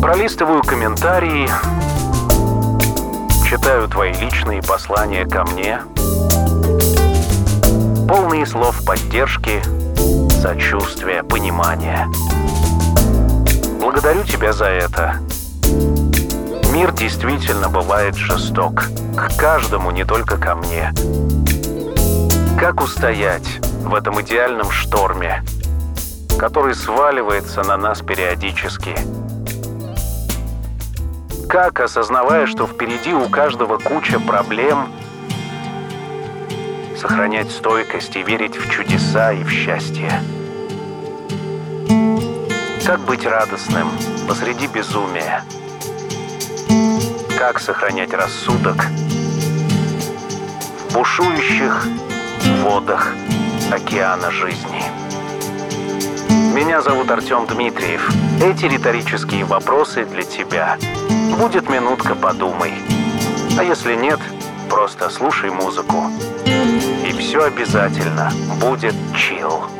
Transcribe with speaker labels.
Speaker 1: Пролистываю комментарии, читаю твои личные послания ко мне, полные слов поддержки, сочувствия, понимания. Благодарю тебя за это. Мир действительно бывает жесток. К каждому, не только ко мне. Как устоять в этом идеальном шторме, который сваливается на нас периодически? Как, осознавая, что впереди у каждого куча проблем, сохранять стойкость и верить в чудеса и в счастье? Как быть радостным посреди безумия? Как сохранять рассудок в бушующих водах океана жизни? Меня зовут Артем Дмитриев. Эти риторические вопросы для тебя. Будет минутка, подумай. А если нет, просто слушай музыку. И все обязательно будет чилл.